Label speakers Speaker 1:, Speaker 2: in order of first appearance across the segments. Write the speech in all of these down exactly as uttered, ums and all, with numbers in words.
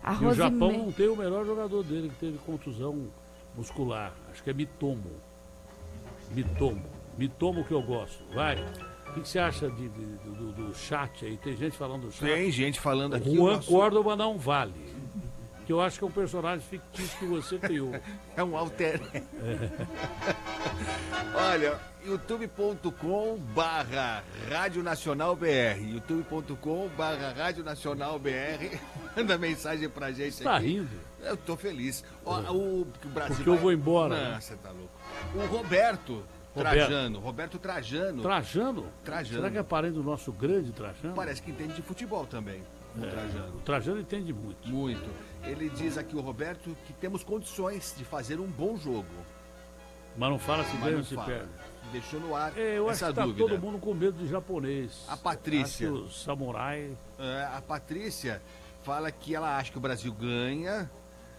Speaker 1: A
Speaker 2: E o Japão
Speaker 1: Rosemary...
Speaker 2: não tem o melhor jogador dele, que teve contusão muscular. Acho que é Mitomo. Mitomo. Mitomo que eu gosto. Vai. O que, que você acha de, de- do, do chat aí? Tem gente falando do chat.
Speaker 3: Tem gente falando aqui.
Speaker 2: O
Speaker 3: o
Speaker 2: Juan
Speaker 3: nosso-
Speaker 2: Córdoba não vale. Que eu acho que é um personagem fictício que você criou.
Speaker 3: É um alter. Olha, youtube ponto com barra Rádio Nacional B R. youtube ponto com barra Rádio Nacional B R. Manda mensagem pra gente
Speaker 2: Você tá
Speaker 3: aqui.
Speaker 2: rindo?
Speaker 3: Eu tô feliz. Ó, o, que o Brasil
Speaker 2: Porque eu
Speaker 3: vai-
Speaker 2: vou embora,
Speaker 3: Não,
Speaker 2: né?
Speaker 3: você tá louco. O Roberto,
Speaker 2: Roberto.
Speaker 3: Trajano. Roberto Trajano.
Speaker 2: Trajano?
Speaker 3: Trajano.
Speaker 2: Será que é parente do nosso grande Trajano?
Speaker 3: Parece que entende de futebol também. O Trajano.
Speaker 2: O Trajano entende muito.
Speaker 3: Muito. Ele diz aqui, o Roberto, que temos condições de fazer um bom jogo.
Speaker 2: Mas não fala se
Speaker 3: Mas
Speaker 2: ganha
Speaker 3: não
Speaker 2: ou se
Speaker 3: fala.
Speaker 2: perde.
Speaker 3: Deixou no ar
Speaker 2: É, eu acho
Speaker 3: essa
Speaker 2: que tá
Speaker 3: dúvida.
Speaker 2: todo mundo com medo de japonês.
Speaker 3: A Patrícia.
Speaker 2: Acho que o samurai...
Speaker 3: É, a Patrícia fala que ela acha que o Brasil ganha,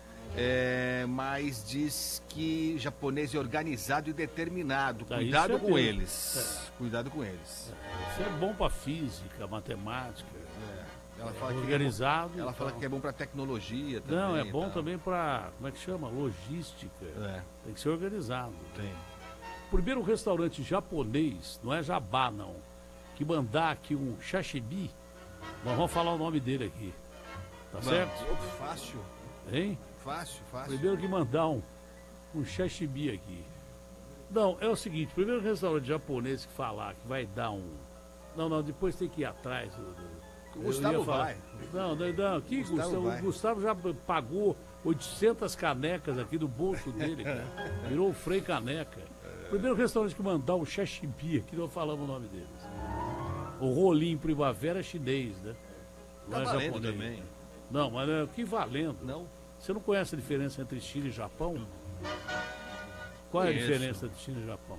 Speaker 3: é, mas diz que japonês é organizado e determinado.
Speaker 2: Tá,
Speaker 3: Cuidado
Speaker 2: isso é
Speaker 3: com
Speaker 2: Deus.
Speaker 3: eles. Cuidado com eles.
Speaker 2: Isso é bom pra física, matemática.
Speaker 3: Ela fala, que
Speaker 2: Organizado.
Speaker 3: é bom, ela fala
Speaker 2: então.
Speaker 3: que é bom pra tecnologia também.
Speaker 2: Não, é
Speaker 3: e
Speaker 2: bom
Speaker 3: tal.
Speaker 2: também pra, como é que chama? Logística.
Speaker 3: É,
Speaker 2: Tem que ser organizado.
Speaker 3: tem.
Speaker 2: Primeiro restaurante japonês, não é jabá não, que mandar aqui um sashimi, nós vamos falar o nome dele aqui. Tá certo?
Speaker 3: Vamos. Fácil,
Speaker 2: Hein?
Speaker 3: fácil, fácil.
Speaker 2: Primeiro que mandar um, um sashimi aqui. Não, é o seguinte, primeiro restaurante japonês que falar que vai dar um... Não, não, depois tem que ir atrás. do- do-
Speaker 3: O
Speaker 2: eu
Speaker 3: Gustavo
Speaker 2: ia falar-
Speaker 3: vai.
Speaker 2: Não, não, não, que
Speaker 3: Gustavo
Speaker 2: Gustavo?
Speaker 3: vai.
Speaker 2: O Gustavo já pagou oitocentas canecas aqui do bolso dele, cara. Virou o Frei Caneca. Primeiro restaurante que mandar um sashimi aqui, nós falamos o nome deles. O rolinho primavera é chinês, né?
Speaker 3: Tá
Speaker 2: Não é
Speaker 3: valendo
Speaker 2: japonês.
Speaker 3: também.
Speaker 2: Não, mas é que valendo.
Speaker 3: Não?
Speaker 2: Você não conhece a diferença entre China e Japão? Qual é a
Speaker 3: Conheço.
Speaker 2: diferença entre China e Japão?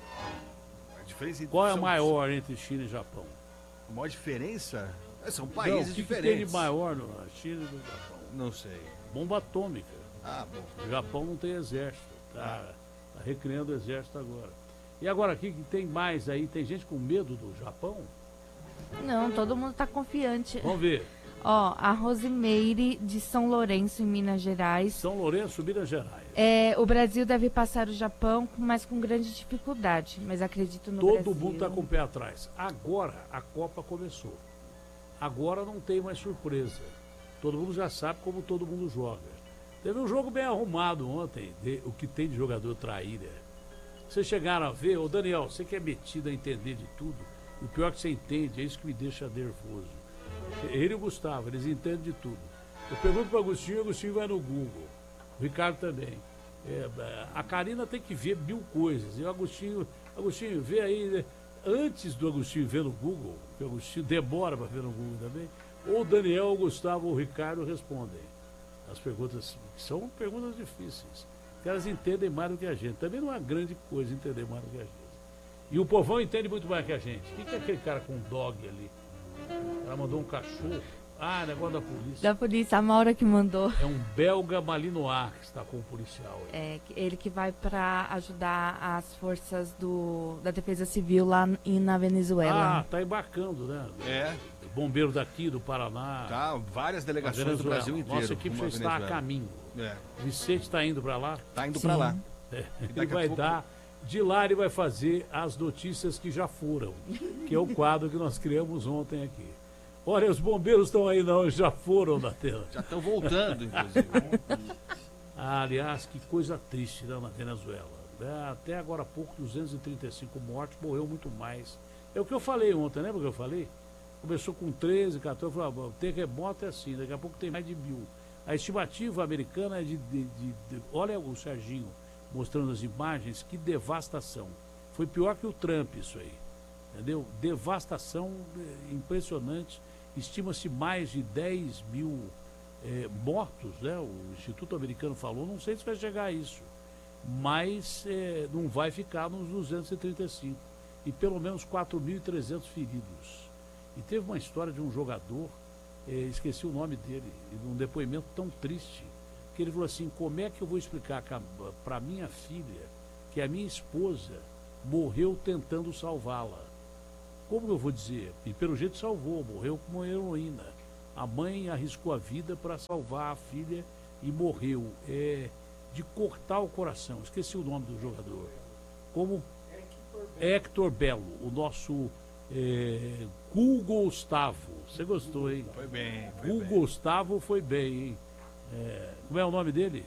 Speaker 3: A diferença
Speaker 2: Qual é a
Speaker 3: são-
Speaker 2: maior entre China e Japão?
Speaker 3: A maior diferença? É, São
Speaker 2: Não,
Speaker 3: países
Speaker 2: o que, que tem
Speaker 3: diferentes.
Speaker 2: de maior na China e no Japão?
Speaker 3: Não sei.
Speaker 2: Bomba atômica.
Speaker 3: Ah, bom.
Speaker 2: O Japão não tem exército. Tá, tá recriando o exército agora. E agora aqui que tem mais aí, tem gente com medo do Japão?
Speaker 1: Não, todo mundo tá confiante.
Speaker 2: Vamos ver.
Speaker 1: Ó, a Rosemary de São Lourenço, em Minas Gerais.
Speaker 2: São Lourenço, Minas Gerais.
Speaker 1: É, o Brasil deve passar o Japão, mas com grande dificuldade. Mas acredito no
Speaker 2: Todo
Speaker 1: Brasil.
Speaker 2: mundo está com o pé atrás. Agora a Copa começou. Agora não tem mais surpresa. Todo mundo já sabe como todo mundo joga. Teve um jogo bem arrumado ontem, de- o que tem de jogador traíra. Vocês chegaram a ver, ô Daniel, você que é metido a entender de tudo, e o pior é que você entende, é isso que me deixa nervoso. Ele e o Gustavo, eles entendem de tudo. Eu pergunto para o Agostinho, o Agostinho vai no Google. O Ricardo também. É, a Karina tem que ver mil coisas. E o Agostinho, Agostinho, vê aí, né? Antes do Agostinho ver no Google, que o Agostinho demora para ver no Google também, ou o Daniel, o Gustavo ou o Ricardo respondem. As perguntas que são perguntas difíceis. Os caras entendem mais do que a gente. Também não é grande coisa entender mais do que a gente. E o povão entende muito mais que a gente. O que é aquele cara com um dog ali? O cara mandou um cachorro. Ah, negócio da polícia.
Speaker 1: Da polícia, a Maura que mandou.
Speaker 2: É um belga malinois que está com o policial. aí.
Speaker 1: É, que- ele que vai para ajudar as forças do, da Defesa Civil lá em, na
Speaker 2: Ah,
Speaker 1: Venezuela.
Speaker 2: tá embarcando, né?
Speaker 3: É,
Speaker 2: Bombeiro daqui do Paraná.
Speaker 3: tá. Várias
Speaker 2: da
Speaker 3: delegações do
Speaker 2: Venezuela.
Speaker 3: Brasil inteiro.
Speaker 2: Nossa equipe
Speaker 3: rumo
Speaker 2: já
Speaker 3: à
Speaker 2: está a
Speaker 3: Venezuela.
Speaker 2: caminho.
Speaker 3: É,
Speaker 2: Vicente está indo para lá.
Speaker 3: tá indo
Speaker 1: Sim.
Speaker 3: pra lá.
Speaker 2: É,
Speaker 3: daqui
Speaker 2: ele
Speaker 3: a
Speaker 2: vai
Speaker 3: pouco-
Speaker 2: dar. De lá ele vai fazer as notícias que já foram, que é o quadro que nós criamos ontem aqui. Olha, os bombeiros estão aí não, eles já foram na tela.
Speaker 3: Já estão voltando, inclusive.
Speaker 2: Ah, aliás, que coisa triste, né, na Venezuela. É, até agora há pouco, duzentos e trinta e cinco mortes, morreu muito mais. É o que eu falei ontem, lembra o que eu falei? Começou com treze, quatorze, falou, ah, terremoto é assim, daqui a pouco tem mais de mil. A estimativa americana é de, de, de, de... Olha o Serginho mostrando as imagens, que devastação. Foi pior que o Trump isso aí, entendeu? Devastação eh, impressionante. Estima-se mais de dez mil eh, mortos, né? O Instituto Americano falou, não sei se vai chegar a isso, mas eh, não vai ficar nos duzentos e trinta e cinco. E pelo menos quatro mil e trezentos feridos. E teve uma história de um jogador, eh, esqueci o nome dele, num depoimento tão triste, que ele falou assim, como é que eu vou explicar para minha filha que a minha esposa morreu tentando salvá-la? Como eu vou dizer? E pelo jeito salvou, morreu como heroína. A mãe arriscou a vida para salvar a filha e morreu. É de cortar o coração. Esqueci o nome do jogador. Como Héctor Belo, o nosso é, Gu Gustavo. Você gostou, hein?
Speaker 3: Foi bem. Foi
Speaker 2: Gu
Speaker 3: bem.
Speaker 2: Gustavo foi bem, hein? É, como é o nome dele?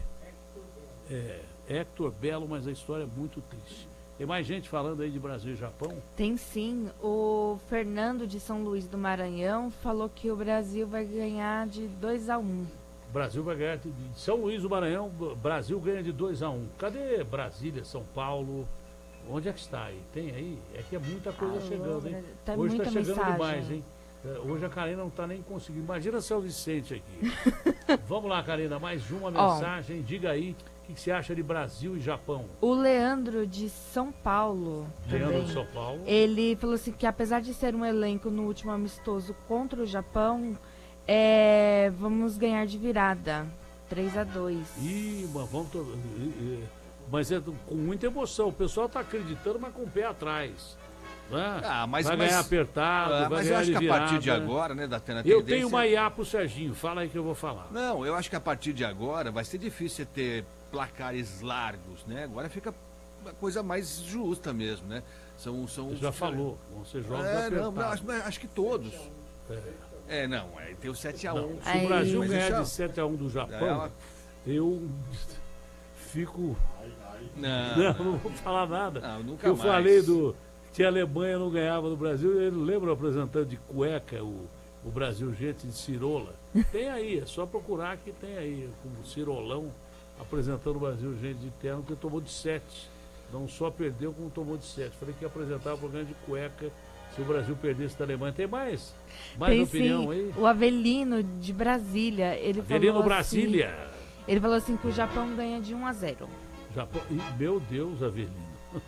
Speaker 2: É, Héctor Belo, mas a história é muito triste. Tem mais gente falando aí de Brasil e Japão?
Speaker 1: Tem sim. O Fernando de São Luís do Maranhão falou que o Brasil vai ganhar de dois a um.
Speaker 2: O Brasil vai ganhar de de São Luís do Maranhão, o Brasil ganha de dois a um. Cadê Brasília, São Paulo? Onde é que está aí? Tem aí? É que é muita coisa
Speaker 1: Alô,
Speaker 2: chegando, hein?
Speaker 1: Brasil. Tá
Speaker 2: Hoje
Speaker 1: muita
Speaker 2: está chegando
Speaker 1: mensagem.
Speaker 2: demais, hein? É, hoje a Karina não está nem conseguindo. Imagina seu Vicente aqui. Vamos lá, Karina, mais uma mensagem. Diga aí o que, que você acha de Brasil e Japão.
Speaker 1: O Leandro de São Paulo
Speaker 2: Leandro
Speaker 1: também,
Speaker 2: de São Paulo.
Speaker 1: ele falou assim que apesar de ser um elenco no último amistoso contra o Japão, é, vamos ganhar de virada, três a dois.
Speaker 2: Ih, mas vamos. to- eh, eh, Mas é com muita emoção. O pessoal está acreditando, mas com o pé atrás. Né?
Speaker 3: Ah, mas-
Speaker 2: vai
Speaker 3: mas-
Speaker 2: ganhar apertado,
Speaker 3: Ah,
Speaker 2: vai
Speaker 3: mas eu
Speaker 2: ganhar
Speaker 3: acho
Speaker 2: de
Speaker 3: que a partir de
Speaker 2: virada.
Speaker 3: agora, né, Datena, a
Speaker 2: Eu
Speaker 3: tendência-
Speaker 2: tenho uma I A pro Serginho, fala aí que eu vou falar.
Speaker 3: Não, eu acho que a partir de agora vai ser difícil você ter placares largos, né? Agora fica uma coisa mais justa mesmo, né? São, são
Speaker 2: Você já falou, vão ser jogos
Speaker 3: É, não,
Speaker 2: apertados.
Speaker 3: não, acho, mas acho que todos. É, não, aí tem o sete a um.
Speaker 2: Não, se
Speaker 1: Aí-
Speaker 2: o Brasil
Speaker 3: Mas
Speaker 2: ganhar
Speaker 3: isso é-
Speaker 2: de sete a um do Japão,
Speaker 3: É uma-
Speaker 2: eu fico.
Speaker 3: Não,
Speaker 2: Não, não vou falar nada.
Speaker 3: não, nunca
Speaker 2: eu
Speaker 3: mais.
Speaker 2: falei do que a Alemanha não ganhava do Brasil, ele lembra o representante de cueca, o, o Brasil gente de cirola? Tem aí, é só procurar que tem aí, como cirolão, apresentando o Brasil gente de terno, que tomou de sete. Não só perdeu, como tomou de sete. Falei que ia apresentar o programa de cueca se o Brasil perdesse da Alemanha. Tem mais? Mais
Speaker 1: Tem
Speaker 2: opinião
Speaker 1: sim.
Speaker 2: aí?
Speaker 1: O Avelino de Brasília, ele
Speaker 2: Avelino
Speaker 1: falou
Speaker 2: Brasília.
Speaker 1: assim, ele falou assim que o Japão ganha de um a zero.
Speaker 2: Japão. Ih, meu Deus, Avelino.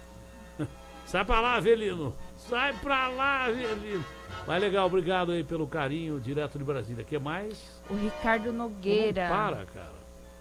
Speaker 2: Sai pra lá, Avelino. Sai pra lá, Avelino. Mas legal, obrigado aí pelo carinho, direto de Brasília. Que mais?
Speaker 1: O Ricardo Nogueira.
Speaker 2: Não para, cara.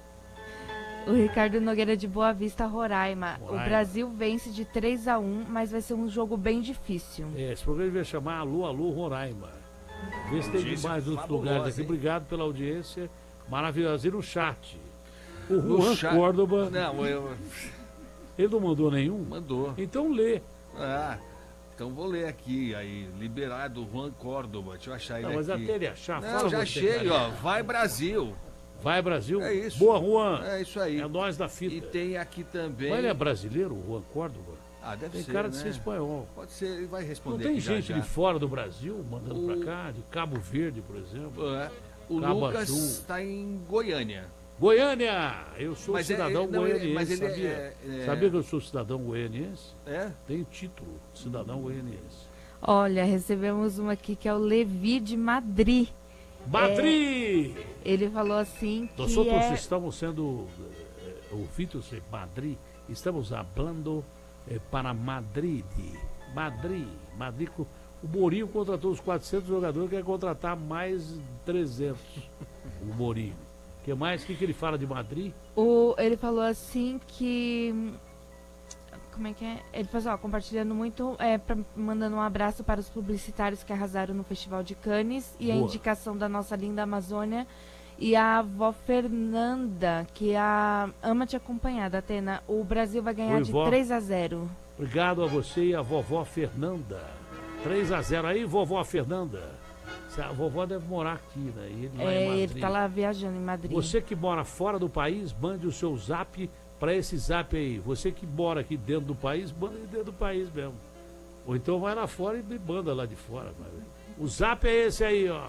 Speaker 1: O Ricardo Nogueira de Boa Vista, Roraima.
Speaker 2: Roraima.
Speaker 1: O Brasil vence de três a um, mas vai ser um jogo bem difícil.
Speaker 2: É, esse programa vai chamar Alô, Alô, Roraima. Vê se tem
Speaker 3: Audiência
Speaker 2: mais outros
Speaker 3: fabulosa,
Speaker 2: lugares aqui.
Speaker 3: hein?
Speaker 2: Obrigado pela audiência maravilhosa. E no chat? O
Speaker 3: No
Speaker 2: Juan
Speaker 3: chat-
Speaker 2: Córdoba,
Speaker 3: Não, eu.
Speaker 2: ele não mandou nenhum?
Speaker 3: Mandou.
Speaker 2: Então lê.
Speaker 3: Ah, então vou ler aqui aí. Liberado Juan Córdoba. Deixa eu achar ele
Speaker 2: Não, mas
Speaker 3: aqui.
Speaker 2: até ele achar,
Speaker 3: Não,
Speaker 2: fala
Speaker 3: já
Speaker 2: você,
Speaker 3: achei,
Speaker 2: cara.
Speaker 3: ó. Vai Brasil.
Speaker 2: Vai, Brasil.
Speaker 3: É isso.
Speaker 2: Boa, Juan.
Speaker 3: É isso aí.
Speaker 2: É nós da fita.
Speaker 3: E tem aqui também.
Speaker 2: Mas ele é brasileiro, o Juan Córdoba?
Speaker 3: Ah, deve
Speaker 2: Tem
Speaker 3: ser.
Speaker 2: cara de
Speaker 3: né?
Speaker 2: ser espanhol.
Speaker 3: Pode ser, ele vai
Speaker 2: Não
Speaker 3: responder.
Speaker 2: tem
Speaker 3: aqui já,
Speaker 2: gente
Speaker 3: já.
Speaker 2: de fora do Brasil mandando
Speaker 3: O-
Speaker 2: pra cá, de Cabo Verde, por exemplo.
Speaker 3: É. O
Speaker 2: Cabo
Speaker 3: Lucas
Speaker 2: Azul.
Speaker 3: está em Goiânia.
Speaker 2: Goiânia! Eu sou
Speaker 3: Mas é-
Speaker 2: cidadão
Speaker 3: não, ele-
Speaker 2: goianiense,
Speaker 3: mas ele é-
Speaker 2: sabia?
Speaker 3: é- é-
Speaker 2: Sabia que eu sou cidadão goianiense?
Speaker 3: É?
Speaker 2: Tenho título de cidadão goianiense.
Speaker 1: Olha, recebemos uma aqui que é o Levi de Madrid.
Speaker 2: Madrid!
Speaker 1: Ele falou assim que
Speaker 2: Nós outros
Speaker 1: é...
Speaker 2: estamos sendo eh, ouvidos em Madrid, estamos falando eh, para Madrid. Madrid, Madrid. co- O Mourinho contratou os quatrocentos jogadores, quer contratar mais trezentos. O Mourinho. O que mais? O que, que ele fala de Madrid?
Speaker 1: O, ele falou assim que... Como é que é? Ele falou assim, ó, compartilhando muito, é, pra- mandando um abraço para os publicitários que arrasaram no Festival de Cannes e a
Speaker 2: Boa.
Speaker 1: indicação da nossa linda Amazônia e a avó Fernanda, que a, ama te acompanhar, Datena. O Brasil vai ganhar
Speaker 2: Oi,
Speaker 1: de
Speaker 2: vó.
Speaker 1: três a zero.
Speaker 2: Obrigado a você e a vovó Fernanda. três a zero aí, vovó Fernanda. A vovó deve morar aqui, né? E ele lá em
Speaker 1: É,
Speaker 2: Madrid.
Speaker 1: ele tá lá viajando em Madrid.
Speaker 2: Você que mora fora do país, mande o seu zap para esse zap aí. Você que mora aqui dentro do país, manda aí dentro do país mesmo. Ou então vai lá fora e me manda lá de fora. Vai. O zap é esse aí, ó.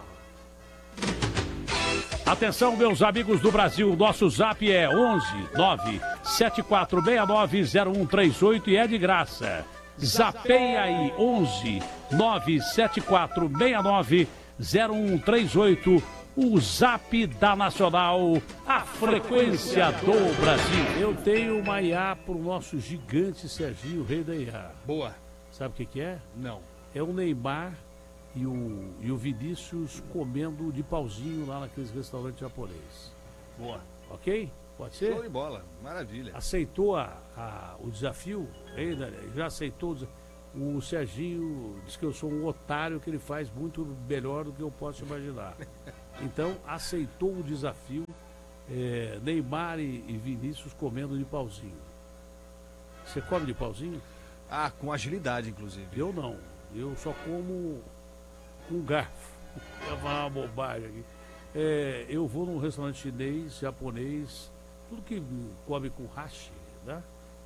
Speaker 2: Atenção, meus amigos do Brasil, nosso zap é onze nove sete quatro seis nove zero um três oito e é de graça. Zapeia aí, onze nove sete quatro seis nove zero um três oito, o zap da Nacional, a frequência do Brasil. Eu tenho uma I A pro nosso gigante Serginho, o rei da I A.
Speaker 3: Boa.
Speaker 2: Sabe o que que é?
Speaker 3: Não.
Speaker 2: É o Neymar e o, e o Vinícius comendo de pauzinho lá naqueles restaurantes japoneses.
Speaker 3: Boa.
Speaker 2: Ok? Pode
Speaker 3: Show
Speaker 2: ser?
Speaker 3: de bola. Maravilha.
Speaker 2: Aceitou a, a- o desafio? Ainda já aceitou o desafio? O Serginho diz que eu sou um otário, que ele faz muito melhor do que eu posso imaginar. Então, aceitou o desafio, é, Neymar e, e Vinícius comendo de pauzinho. Você come de pauzinho?
Speaker 3: Ah, com agilidade, inclusive.
Speaker 2: Eu não. Eu só como com garfo. Eu ia falar uma bobagem aqui. É, eu vou num restaurante chinês, japonês, tudo que come com hashi, né?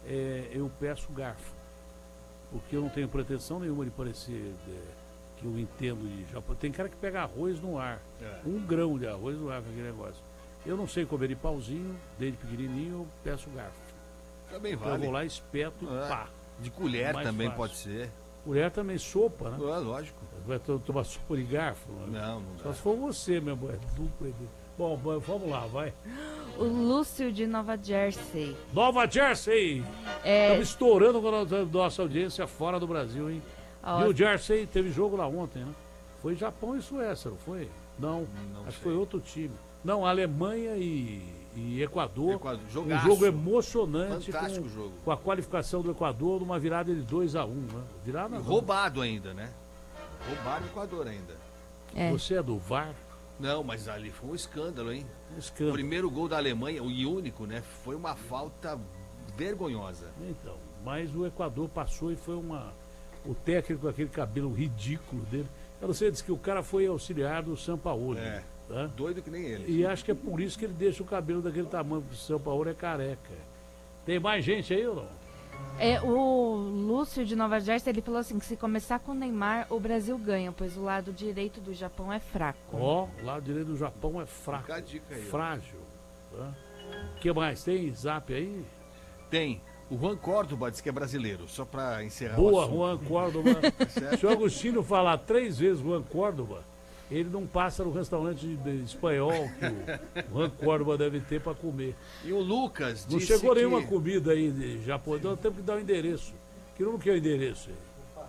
Speaker 2: É, eu peço garfo. Porque eu não tenho pretensão nenhuma de parecer é, que eu entendo de japonês. Tem cara que pega arroz no ar.
Speaker 3: É.
Speaker 2: Um grão de arroz no ar com aquele negócio. Eu não sei comer de pauzinho, desde pequenininho, eu peço garfo.
Speaker 3: Também
Speaker 2: Então eu
Speaker 3: vale.
Speaker 2: vou lá, espeto e
Speaker 3: É.
Speaker 2: pá.
Speaker 3: De colher
Speaker 2: Mais
Speaker 3: também
Speaker 2: fácil.
Speaker 3: pode ser.
Speaker 2: Colher também, sopa, né?
Speaker 3: É, lógico.
Speaker 2: Vai to- tomar sopa de garfo? Né?
Speaker 3: Não, não
Speaker 2: Só
Speaker 3: dá.
Speaker 2: se for você, meu boy. Bom, bom, vamos lá, vai.
Speaker 1: O Lúcio de Nova Jersey.
Speaker 2: Nova Jersey!
Speaker 1: É,
Speaker 2: Estamos estourando com a nossa- nossa audiência fora do Brasil, hein?
Speaker 1: ó,
Speaker 2: New Jersey teve jogo lá ontem, né? Foi Japão e Suécia, não foi? Não,
Speaker 3: Não
Speaker 2: acho que
Speaker 3: sei.
Speaker 2: foi outro time. Não, Alemanha e, e Equador.
Speaker 3: Equador,
Speaker 2: Um
Speaker 3: jogaço.
Speaker 2: jogo emocionante
Speaker 3: Fantástico
Speaker 2: com,
Speaker 3: jogo.
Speaker 2: com a qualificação do Equador numa virada de dois a um, né? Virada
Speaker 3: E
Speaker 2: não.
Speaker 3: roubado ainda, né? Roubaram o Equador ainda.
Speaker 1: é.
Speaker 2: Você é do V A R?
Speaker 3: Não, mas ali foi um escândalo, hein?
Speaker 2: Um
Speaker 3: O
Speaker 2: escândalo.
Speaker 3: primeiro gol da Alemanha, o e único, né? Foi uma falta vergonhosa.
Speaker 2: Então, mas o Equador passou e foi uma. O técnico com aquele cabelo ridículo dele. Eu não sei, disse que o cara foi auxiliar do Sampaoli.
Speaker 3: É.
Speaker 2: Tá?
Speaker 3: Doido que nem ele.
Speaker 2: E acho que é por isso que ele deixa o cabelo daquele tamanho, porque o Sampaoli é careca. Tem mais gente aí ou não?
Speaker 1: É, o Lúcio de Nova Jersey, ele falou assim, que se começar com o Neymar, o Brasil ganha, pois o lado direito do Japão é fraco.
Speaker 2: Ó, o lado direito do Japão é fraco.
Speaker 3: Fica a dica aí, ó.
Speaker 2: Frágil. Tá? O que mais? Tem zap aí?
Speaker 3: Tem. O Juan Córdoba diz que é brasileiro, só pra encerrar
Speaker 2: Boa,
Speaker 3: o assunto.
Speaker 2: Juan Córdoba.
Speaker 3: certo?
Speaker 2: Se o Agostinho falar três vezes Juan Córdoba, ele não passa no restaurante de- de espanhol que o Juan Córdoba deve ter para comer.
Speaker 3: E o Lucas
Speaker 2: Não
Speaker 3: disse
Speaker 2: chegou
Speaker 3: que...
Speaker 2: nenhuma comida aí de japonês, então temos que dar o endereço. Que não quer o endereço aí.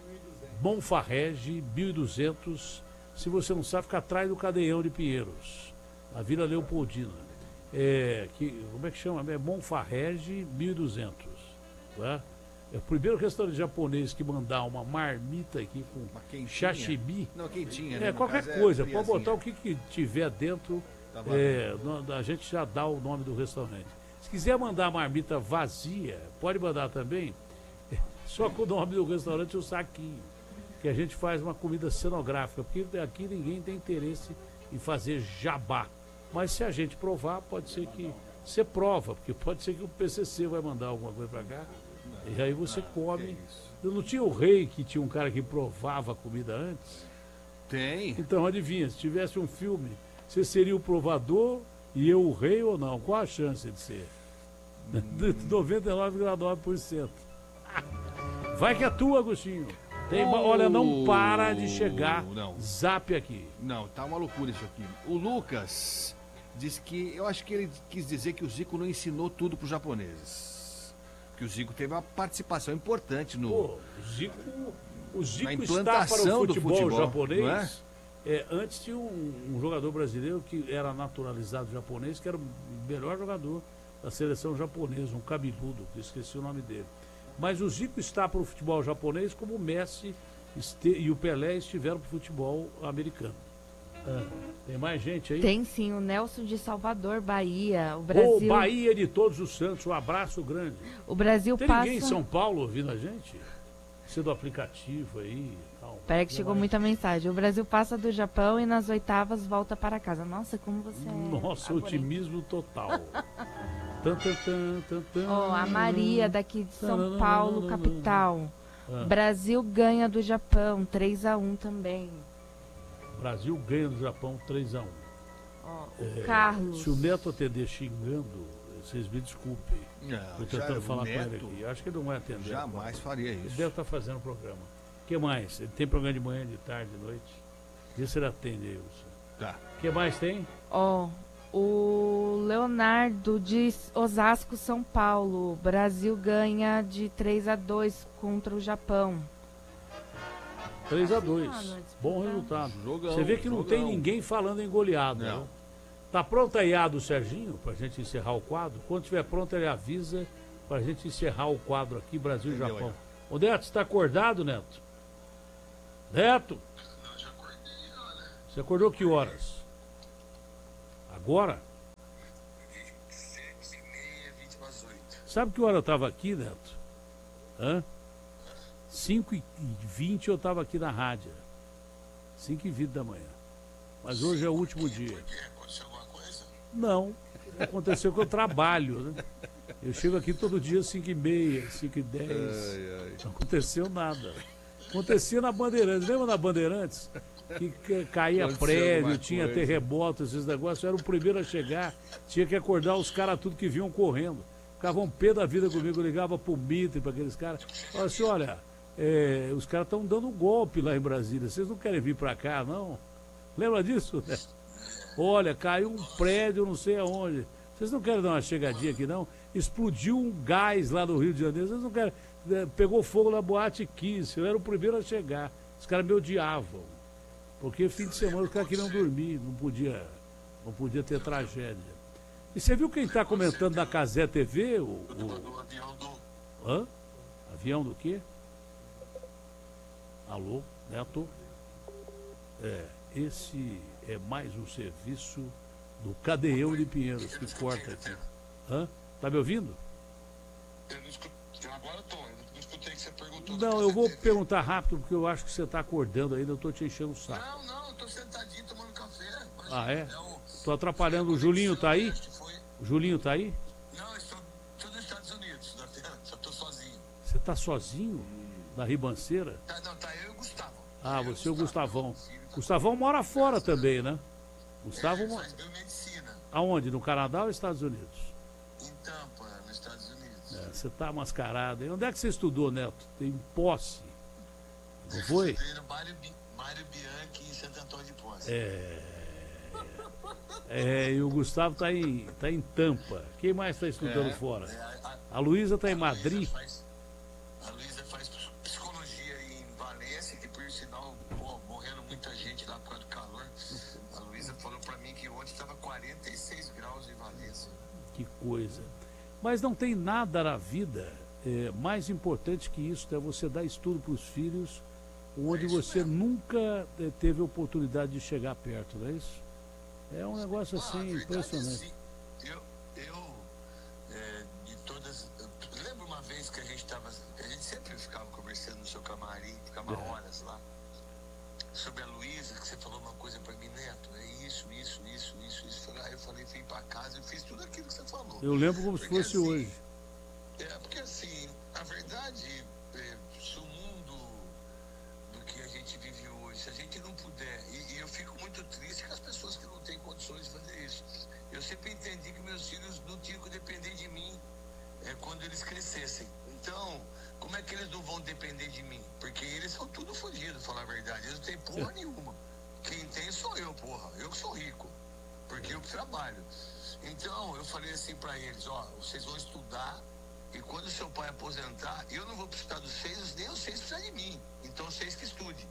Speaker 2: Bom Farrege, mil e duzentos. Se você não sabe, fica atrás do Cadeião de Pinheiros, na Vila Leopoldina. É, que, como é que chama? É Bom Farrege, mil e duzentos. Tá? É o primeiro restaurante japonês que mandar uma marmita aqui com
Speaker 3: Uma quentinha.
Speaker 2: sashimi.
Speaker 3: Não, quentinha, né?
Speaker 2: É,
Speaker 3: No
Speaker 2: qualquer
Speaker 3: caso,
Speaker 2: coisa,
Speaker 3: friazinha.
Speaker 2: pode botar o que, que tiver dentro,
Speaker 3: Tá valendo.
Speaker 2: é, no- a gente já dá o nome do restaurante. Se quiser mandar marmita vazia, pode mandar também, só com o nome do restaurante e o saquinho, que a gente faz uma comida cenográfica, porque aqui ninguém tem interesse em fazer jabá. Mas se a gente provar, pode ser que você prova, porque pode ser que o P C C vai mandar alguma coisa para cá, e aí você come. Eu não tinha o rei que tinha um cara que provava a comida antes?
Speaker 3: Tem.
Speaker 2: Então, adivinha, se tivesse um filme, você seria o provador e eu o rei ou não? Qual a chance de ser? De noventa e nove vírgula nove por cento. Vai que é tua, Agostinho. Tem, ma- olha, não para de chegar
Speaker 3: Não.
Speaker 2: zap aqui.
Speaker 3: Não, tá uma loucura isso aqui. O Lucas disse que... Eu acho que ele quis dizer que o Zico não ensinou tudo pros japoneses. Que o Zico teve uma participação importante no...
Speaker 2: Pô, o Zico, o Zico
Speaker 3: Na
Speaker 2: está
Speaker 3: implantação
Speaker 2: para o
Speaker 3: do
Speaker 2: futebol,
Speaker 3: futebol,
Speaker 2: japonês. É, antes tinha um, um jogador brasileiro que era naturalizado japonês, que era o melhor jogador da seleção japonesa, um cabeludo, que eu esqueci o nome dele. Mas o Zico está para o futebol japonês como o Messi este- e o Pelé estiveram para o futebol americano. Ah, tem mais gente aí?
Speaker 1: Tem sim, o Nelson de Salvador, Bahia. O
Speaker 2: Ô,
Speaker 1: Brasil,
Speaker 2: Bahia de Todos os Santos, um abraço grande.
Speaker 1: o Brasil
Speaker 2: Tem
Speaker 1: passa...
Speaker 2: ninguém em São Paulo ouvindo a gente? Você do aplicativo aí e tal.
Speaker 1: Peraí que chegou
Speaker 2: Tem mais?
Speaker 1: muita mensagem. O Brasil passa do Japão e nas oitavas volta para casa. Nossa, como você é...
Speaker 2: Nossa,
Speaker 1: arborento.
Speaker 2: otimismo total. Tan, tan, tan, tan, tan.
Speaker 1: Ó, a Maria daqui de São Paulo, capital.
Speaker 2: Ah.
Speaker 1: Brasil ganha do Japão, três a um também.
Speaker 2: Brasil ganha do Japão três a um.
Speaker 1: Ó, o Carlos.
Speaker 2: Se o Neto atender xingando, vocês me desculpem.
Speaker 3: Não,
Speaker 2: Estou
Speaker 3: já,
Speaker 2: tentando
Speaker 3: o
Speaker 2: falar com ele
Speaker 3: Neto
Speaker 2: aqui. Acho que ele não vai atender.
Speaker 3: jamais faria
Speaker 2: Ele
Speaker 3: isso.
Speaker 2: deve estar fazendo o programa. O que mais? Ele tem programa de manhã, de tarde, de noite. Vê se ele atende aí, Wilson.
Speaker 3: Tá.
Speaker 2: O que mais tem?
Speaker 1: Ó, o Leonardo de Osasco, São Paulo. Brasil ganha de três a dois contra o Japão.
Speaker 2: três a dois.
Speaker 1: Ah, não,
Speaker 2: Bom
Speaker 1: disputa.
Speaker 2: resultado.
Speaker 3: Jogão,
Speaker 2: Você vê que não tem
Speaker 3: jogão.
Speaker 2: ninguém falando em goleada.
Speaker 3: Não.
Speaker 2: Né? Tá pronto aí a do Serginho, pra gente encerrar o quadro? Quando estiver pronto, ele avisa pra gente encerrar o quadro aqui, Brasil e
Speaker 3: Entendeu,
Speaker 2: Japão.
Speaker 3: aí?
Speaker 2: Ô Neto, você tá acordado, Neto? Neto? Você acordou que horas? Agora?
Speaker 4: sete e meia, vinte para as oito.
Speaker 2: Sabe que hora eu estava aqui, Neto? Hã? cinco e vinte eu estava aqui na rádio. cinco e vinte da manhã. Mas hoje é o último dia.
Speaker 4: Por quê? Aconteceu alguma coisa?
Speaker 2: Não. Aconteceu que eu trabalho, né? Eu chego aqui todo dia às cinco e meia, cinco e dez. Não aconteceu nada. Acontecia na Bandeirantes. Lembra na Bandeirantes? Que, que caía
Speaker 3: Aconteceu
Speaker 2: prédio,
Speaker 3: alguma
Speaker 2: tinha
Speaker 3: coisa.
Speaker 2: terremoto, esses negócios. Eu era o primeiro a chegar. Tinha que acordar os caras tudo que vinham correndo. Ficavam pé da vida comigo. Eu ligava pro Mitre, para aqueles caras. Falava assim, olha, é, os caras estão dando um golpe lá em Brasília. Vocês não querem vir para cá, não? Lembra disso? Né? Olha, caiu um prédio não sei aonde. Vocês não querem dar uma chegadinha aqui, não? Explodiu um gás lá no Rio de Janeiro. Vocês não querem... Pegou fogo na Boate Kiss. Eu era o primeiro a chegar. Os caras me odiavam. Porque fim de semana os caras queriam dormir. Não podia, não podia ter tragédia. E você viu quem está comentando na Cazé T V? O, o...
Speaker 4: Do avião do...
Speaker 2: Hã? Avião do quê? Alô, Neto? É, esse é mais um serviço do Cadeão de Pinheiros que corta aqui. Hã? Tá me ouvindo?
Speaker 4: Eu não escutei, agora eu tô, eu não escutei que você perguntou.
Speaker 2: Não, eu vou perguntar rápido porque eu acho que você está acordando ainda, eu tô te enchendo o saco.
Speaker 4: Não, não, eu tô sentadinho tomando café. Mas
Speaker 2: Ah, é?
Speaker 4: o-
Speaker 2: Tô atrapalhando. O Julinho tá aí?
Speaker 4: acho que foi-
Speaker 2: O Julinho tá aí?
Speaker 4: Não, eu estou tudo nos Estados Unidos, tá vendo? Só tô sozinho.
Speaker 2: Você tá sozinho? Na ribanceira?
Speaker 4: Tá, não, tá eu e o Gustavo.
Speaker 2: Ah,
Speaker 4: Eu e
Speaker 2: você e o Gustavão.
Speaker 4: meu filho, tá-
Speaker 2: Gustavão mora fora também, né? Gustavo
Speaker 4: Ele
Speaker 2: mora...
Speaker 4: faz biomedicina
Speaker 2: Aonde? No Canadá ou nos Estados Unidos?
Speaker 4: em Tampa, nos Estados Unidos.
Speaker 2: É, você tá mascarado. E onde é que você estudou, Neto? Tem Posse. Não foi?
Speaker 4: Eu estudei no Mário, Bi- Mário Bianchi em Santo Antônio de Posse.
Speaker 2: É, e o Gustavo tá em, tá em Tampa. Quem mais está estudando
Speaker 3: É.
Speaker 2: fora?
Speaker 4: É, a-
Speaker 2: A Luísa tá em
Speaker 4: a Luísa
Speaker 2: Madrid.
Speaker 4: faz- A Luísa faz psicologia em Valência, que por sinal, pô, morrendo muita gente lá por causa do calor. A Luísa falou pra mim que ontem estava quarenta e seis graus em Valência.
Speaker 2: Que coisa. Mas não tem nada na vida é, mais importante que isso, é você dar estudo para os filhos, onde
Speaker 4: É isso
Speaker 2: você
Speaker 4: mesmo.
Speaker 2: nunca é, teve a oportunidade de chegar perto, não é isso? É um negócio
Speaker 4: Ah, a
Speaker 2: assim
Speaker 4: verdade,
Speaker 2: impressionante.
Speaker 4: assim, eu, eu é, de todas. Eu lembro uma vez que a gente estava. A gente sempre ficava conversando no seu camarim, ficava
Speaker 2: É.
Speaker 4: horas lá. Sobre a Luísa, que você falou uma coisa pra mim, Neto, é isso, isso, isso, isso, isso. Aí eu falei, fui pra casa e fiz tudo aquilo que você falou.
Speaker 2: Eu lembro como se
Speaker 4: Porque,
Speaker 2: fosse
Speaker 4: assim,
Speaker 2: hoje.
Speaker 4: É, porque assim, a verdade, é, se o mundo do que a gente vive hoje, se a gente não puder, e, e eu fico muito triste com as pessoas que não têm condições de fazer isso. Eu sempre entendi que meus filhos não tinham que depender de mim é, quando eles crescessem. Então, como é que eles não vão depender de mim? Porque eles são tudo fodidos, falar a verdade. Eles não têm porra nenhuma. Quem tem sou eu, porra. Eu que sou rico. Porque eu que trabalho. Então, eu falei assim pra eles, ó, vocês vão estudar e quando seu pai aposentar, eu não vou precisar dos seis, nem vocês precisam de mim. Então, vocês que estudem.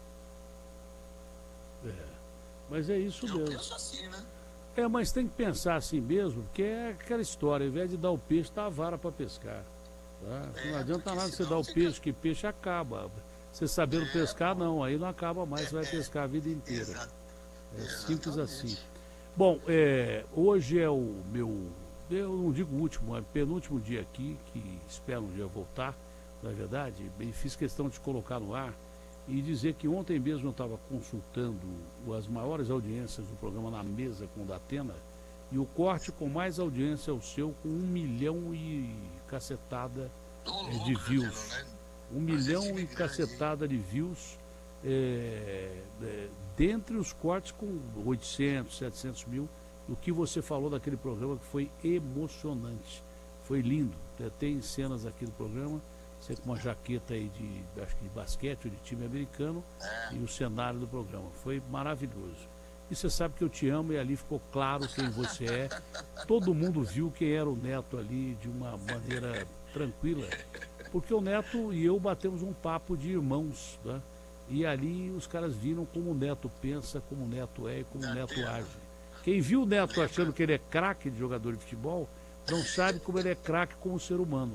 Speaker 2: É. Mas é isso
Speaker 4: Eu
Speaker 2: mesmo.
Speaker 4: penso assim, né?
Speaker 2: É, mas tem que pensar assim mesmo, porque é aquela história, ao invés de dar o peixe, dá a vara para pescar. Tá?
Speaker 4: É,
Speaker 2: Não adianta
Speaker 4: porque
Speaker 2: nada você
Speaker 4: senão
Speaker 2: dar o
Speaker 4: fica-
Speaker 2: peixe, que peixe acaba. Você sabendo
Speaker 4: É,
Speaker 2: pescar, não, aí não acaba mais, você vai
Speaker 4: É,
Speaker 2: pescar a vida inteira.
Speaker 4: Exato.
Speaker 2: É simples assim.
Speaker 4: Exatamente.
Speaker 2: Bom, é, hoje é o meu, eu não digo último, é o penúltimo dia aqui, que espero um dia voltar, na verdade, e fiz questão de colocar no ar e dizer que ontem mesmo eu estava consultando as maiores audiências do programa Na Mesa com o Datena, e o corte com mais audiência é o seu, com um milhão e cacetada
Speaker 4: Tô
Speaker 2: é,
Speaker 4: louco,
Speaker 2: de
Speaker 4: né,
Speaker 2: views.
Speaker 4: né?
Speaker 2: Um
Speaker 4: Mas
Speaker 2: milhão
Speaker 4: esse
Speaker 2: e
Speaker 4: grande,
Speaker 2: cacetada de views, é, é, dentre os cortes com oitocentos, setecentos mil, o que você falou daquele programa que foi emocionante, foi lindo. É, tem cenas aqui do programa, você com uma jaqueta aí de, acho que de basquete ou de time americano,
Speaker 4: É.
Speaker 2: e o cenário do programa, foi maravilhoso. E você sabe que eu te amo e ali ficou claro quem você é. Todo mundo viu quem era o Neto ali de uma maneira tranquila, porque o Neto e eu batemos um papo de irmãos, né? E ali os caras viram como o Neto pensa, como o Neto é e como o Neto age. Quem viu o Neto achando que ele é craque de jogador de futebol, não sabe como ele é craque como ser humano.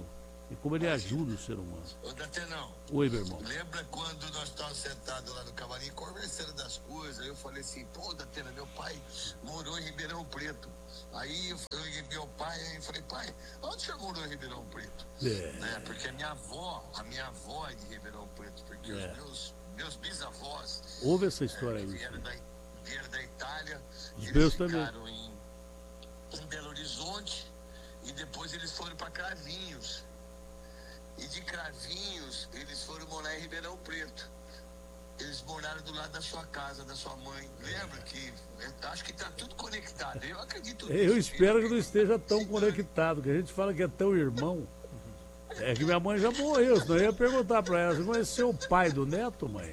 Speaker 2: e como ele ajuda o ser humano.
Speaker 4: Ô, Datenão.
Speaker 2: Oi, meu irmão.
Speaker 4: Lembra quando nós estávamos sentados lá no camarim conversando das coisas? Eu falei assim, pô, Datena, meu pai morou em Ribeirão Preto. Aí eu, eu liguei meu pai e falei, pai, onde o senhor morou em Ribeirão Preto?
Speaker 2: É.
Speaker 4: Né? Porque a minha avó, a minha avó é de Ribeirão Preto, porque
Speaker 2: É.
Speaker 4: os meus, meus bisavós
Speaker 2: Ouve essa história
Speaker 4: é,
Speaker 2: aí.
Speaker 4: vieram, da, vieram da Itália,
Speaker 2: Os
Speaker 4: eles
Speaker 2: meus também.
Speaker 4: ficaram em, em Belo Horizonte e depois eles foram para Cravinhos. E de Cravinhos, eles foram morar em Ribeirão Preto. Eles moraram do lado da sua casa, da sua mãe. Lembra que... Eu acho que está tudo conectado. Eu acredito nisso.
Speaker 2: Eu espero que não esteja tão conectado, que a gente fala que é tão irmão. É que minha mãe já morreu, senão eu ia perguntar pra ela, você conheceu o pai do neto, mãe?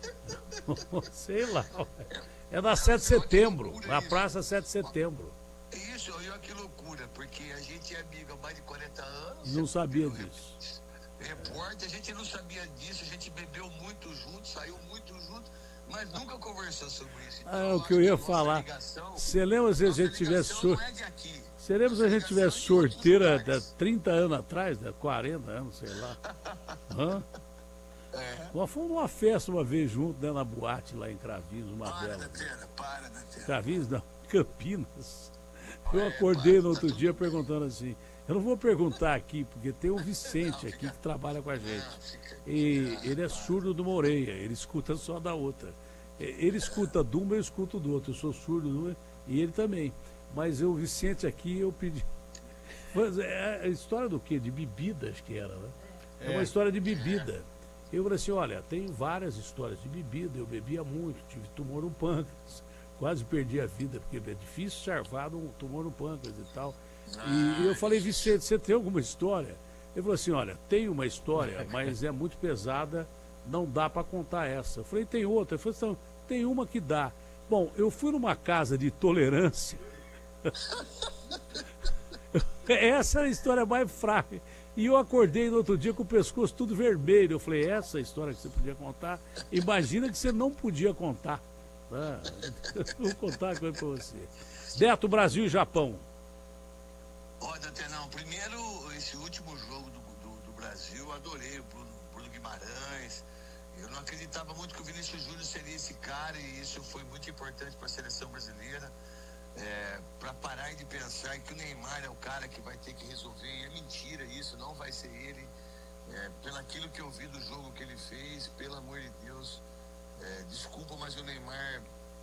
Speaker 2: Sei lá. É na sete de setembro, na Praça sete de Setembro.
Speaker 4: Isso, olha que loucura, porque a gente é amigo há mais de quarenta anos.
Speaker 2: Não sabia disso.
Speaker 4: Repórter, a gente não sabia disso, a gente bebeu muito junto, saiu muito junto, mas nunca conversou sobre isso. Então,
Speaker 2: Ah, é o
Speaker 4: eu
Speaker 2: que eu
Speaker 4: acho
Speaker 2: ia
Speaker 4: a nossa
Speaker 2: falar.
Speaker 4: ligação-
Speaker 2: Você lembra se a
Speaker 4: nossa
Speaker 2: gente tivesse
Speaker 4: ligação
Speaker 2: sor...
Speaker 4: não é de aqui.
Speaker 2: Você lembra se a gente
Speaker 4: Nossa
Speaker 2: tivesse
Speaker 4: ligação é de outros
Speaker 2: sorteira
Speaker 4: lugares.
Speaker 2: de trinta anos atrás, né? quarenta anos, sei lá. Hã?
Speaker 4: É.
Speaker 2: Nós fomos numa festa uma vez junto, né, na boate lá em Cravinhos, uma
Speaker 4: Para,
Speaker 2: delas.
Speaker 4: Datena, para, Datena.
Speaker 2: Cravinhos não, Campinas. Eu acordei no outro dia perguntando assim, eu não vou perguntar aqui, porque tem o Vicente aqui que trabalha com a gente. E ele é surdo de uma orelha, ele escuta só da outra. Ele escuta de uma, eu escuto do outro. Eu sou surdo de uma e ele também. Mas eu, o Vicente aqui, eu pedi. Mas é a história do quê? De bebida, acho que era, né? É uma história de bebida. Eu falei assim, olha, tem várias histórias de bebida, eu bebia muito, tive tumor no pâncreas, quase perdi a vida, porque é difícil salvar um tumor no pâncreas e tal. E eu falei, Vicente, você tem alguma história? Ele falou assim, olha, tem uma história, mas é muito pesada, não dá para contar essa. Eu falei, tem outra? Ele falou assim, não, tem uma que dá. Bom, eu fui numa casa de tolerância. Essa é a história mais fraca. E eu acordei no outro dia com o pescoço tudo vermelho. Eu falei, essa é a história que você podia contar? Imagina que você não podia contar. Ah, vou contar uma coisa pra você. Beto, Brasil e Japão.
Speaker 4: Olha, Datenão, primeiro, esse último jogo do, do, do Brasil, eu adorei o Bruno, Bruno Guimarães. Eu não acreditava muito que o Vinícius Júnior seria esse cara, e isso foi muito importante para a seleção brasileira. É, para parar de pensar que o Neymar é o cara que vai ter que resolver, e é mentira isso, não vai ser ele. É, pelo aquilo que eu vi do jogo que ele fez, pelo amor de Deus, é, desculpa, mas o Neymar,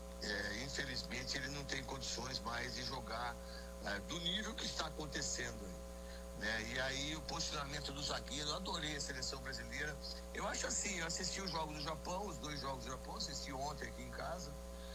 Speaker 4: é, infelizmente, ele não tem condições mais de jogar é, do nível que está acontecendo aí, né? E aí o posicionamento do zagueiro, eu adorei a seleção brasileira. Eu acho assim, eu assisti os jogos do Japão, os dois jogos do Japão, assisti ontem aqui em casa.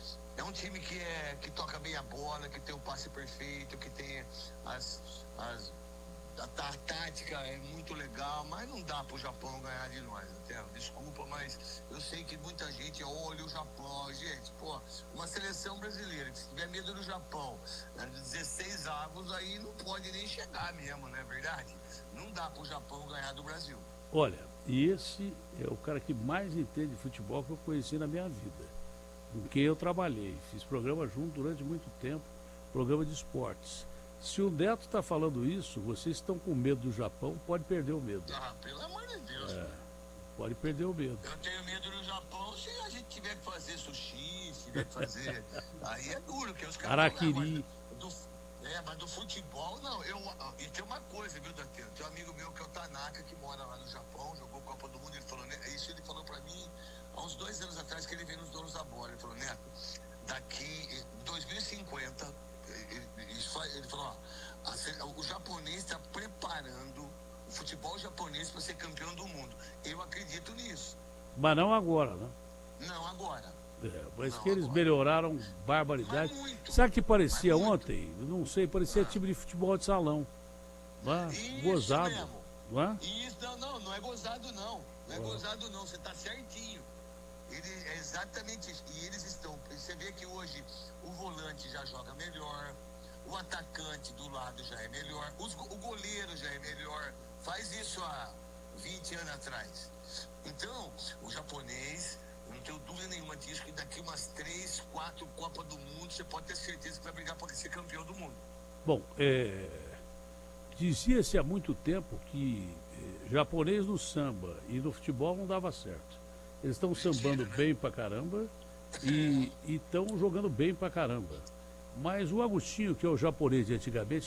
Speaker 4: É um time que, é, que toca bem a bola, que tem o passe perfeito, que tem as, as, a, a tática é muito legal, mas não dá pro Japão ganhar de nós, até. Desculpa, mas eu sei que muita gente olha o Japão. Gente, pô, uma seleção brasileira que se tiver medo do Japão, né, dezesseis avos, aí não pode nem chegar mesmo, não é verdade? Não dá pro Japão ganhar do Brasil.
Speaker 2: Olha, esse é o cara que mais entende de futebol que eu conheci na minha vida, com quem eu trabalhei. Fiz programa junto durante muito tempo, programa de esportes. Se o Neto está falando isso, vocês estão com medo do Japão, pode perder o medo.
Speaker 4: Ah, pelo amor de Deus.
Speaker 2: É, pode perder o medo.
Speaker 4: Eu tenho medo do Japão se a gente tiver que fazer sushi, se tiver que fazer. Aí é duro, que os caras.
Speaker 2: Araquiri.
Speaker 4: Do, é, mas do futebol, não. Eu, e tem uma coisa, viu, Datena? Tem um amigo meu que é o Tanaka, que mora lá no Japão, jogou Copa do Mundo, ele falou, né? Isso ele falou pra mim há uns dois anos atrás, que ele veio nos Donos da Bola. Ele falou, Neto, daqui em dois mil e cinquenta, ele, ele falou, ó, a, o japonês está preparando o futebol japonês para ser campeão do mundo. Eu acredito nisso.
Speaker 2: Mas não agora, né?
Speaker 4: Não agora.
Speaker 2: É, mas
Speaker 4: Não,
Speaker 2: que eles
Speaker 4: agora.
Speaker 2: melhoraram barbaridade.
Speaker 4: Mas muito.
Speaker 2: Sabe o que parecia
Speaker 4: Mas muito.
Speaker 2: ontem? Eu não sei, parecia time de futebol de salão. Não é?
Speaker 4: Isso
Speaker 2: Gozado.
Speaker 4: mesmo.
Speaker 2: Não é?
Speaker 4: Isso, não, não, não é gozado não. Não é
Speaker 2: Ah.
Speaker 4: gozado não, você está certinho. Ele, é exatamente isso. E eles estão. Você vê que hoje o volante já joga melhor, o atacante do lado já é melhor, os, o goleiro já é melhor. Faz isso há vinte anos atrás. Então, o japonês, eu não tenho dúvida nenhuma disso, que daqui umas três, quatro Copas do Mundo, você pode ter certeza que vai brigar para ser campeão do mundo.
Speaker 2: Bom, é, dizia-se há muito tempo que eh, japonês no samba e no futebol não dava certo. Eles estão sambando bem pra caramba e estão jogando bem pra caramba. Mas o Agostinho, que é o japonês de antigamente,